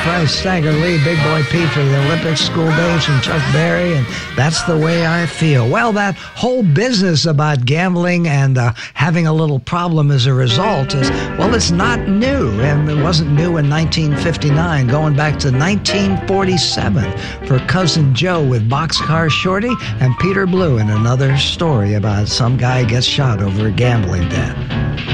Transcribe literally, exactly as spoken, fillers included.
Price, Stagger Lee, Big Boy Pete for the Olympics, School Days, and Chuck Berry, and That's the Way I Feel. Well, that whole business about gambling and uh, having a little problem as a result is, well, it's not new, and it wasn't new in nineteen fifty-nine, going back to nineteen forty-seven for Cousin Joe with Boxcar Shorty and Peter Blue in another story about some guy gets shot over a gambling debt.